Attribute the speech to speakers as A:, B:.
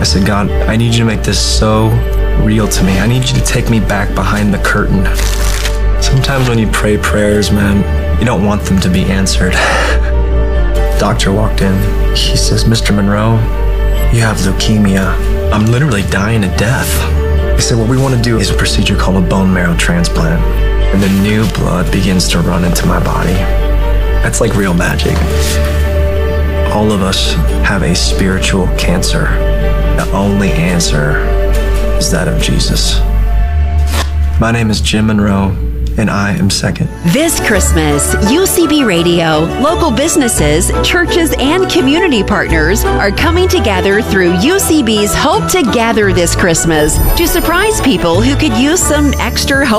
A: I said, God, I need you to make this so real to me. I need you to take me back behind the curtain. Sometimes when you pray prayers, man, you don't want them to be answered. Doctor walked in. He says, Mr. Monroe, you have leukemia. I'm literally dying to death. He said, what we want to do is a procedure called a bone marrow transplant. And the new blood begins to run into my body. That's like real magic. All of us have a spiritual cancer. The only answer is that of Jesus. My name is Jim Monroe, and I am second.
B: This Christmas, UCB Radio, local businesses, churches, and community partners are coming together through UCB's Hope to Gather this Christmas to surprise people who could use some extra hope.